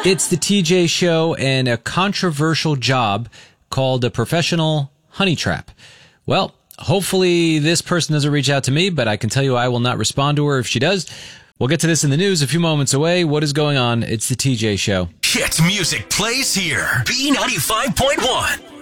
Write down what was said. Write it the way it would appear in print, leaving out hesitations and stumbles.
It's the TJ Show and a controversial job called a professional honey trap. Well, hopefully this person doesn't reach out to me, but I can tell you I will not respond to her if she does. We'll get to this in the news a few moments away. What is going on? It's the TJ Show. Hit music plays here. B95.1.